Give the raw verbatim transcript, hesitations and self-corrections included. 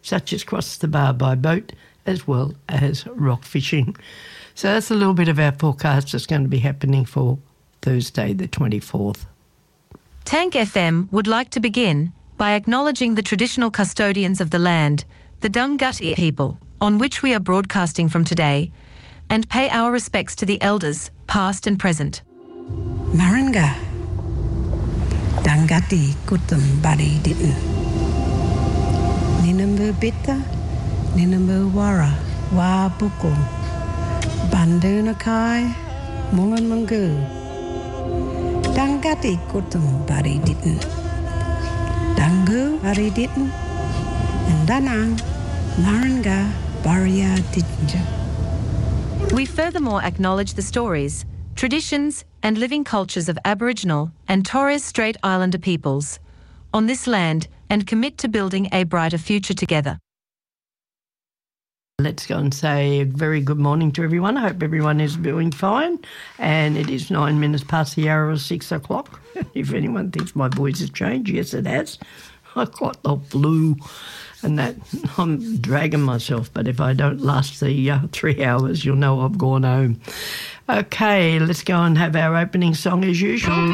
such as cross the bar by boat as well as rock fishing. So that's a little bit of our forecast that's going to be happening for Thursday the twenty-fourth. Tank F M would like to begin by acknowledging the traditional custodians of the land, the Dunghutti people, on which we are broadcasting from today, and pay our respects to the elders, past and present. Maranga, Dunghutti kutum bari ditn. Ninambu bitta, Ninambu wara, wa buku, Bandunakai, Mungan Mungu. Dunghutti kutum bari ditn. Dangu bari ditn. And Danang, Maranga, Baria ditnja. We furthermore acknowledge the stories, traditions and living cultures of Aboriginal and Torres Strait Islander peoples on this land and commit to building a brighter future together. Let's go and say a very good morning to everyone. I hope everyone is doing fine. And it is nine minutes past the hour of six o'clock. If anyone thinks my voice has changed, yes, it has. I've got the flu and that I'm dragging myself. But if I don't last the uh, three hours, you'll know I've gone home. Okay, let's go and have our opening song as usual.